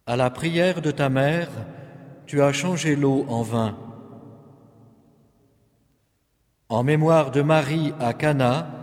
À la prière de ta mère, tu as changé l'eau en vin. En mémoire de Marie à Cana,